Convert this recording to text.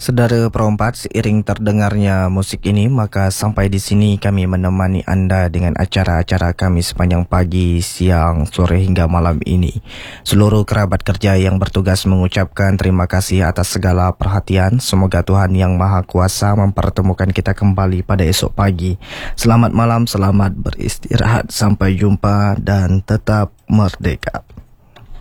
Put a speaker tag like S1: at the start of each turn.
S1: Saudara perempat, seiring terdengarnya musik ini, maka sampai di sini kami menemani anda dengan acara-acara kami sepanjang pagi, siang, sore hingga malam ini. Seluruh kerabat kerja yang bertugas mengucapkan terima kasih atas segala perhatian. Semoga Tuhan Yang Maha Kuasa mempertemukan kita kembali pada esok pagi. Selamat malam, selamat beristirahat, sampai jumpa dan tetap merdeka.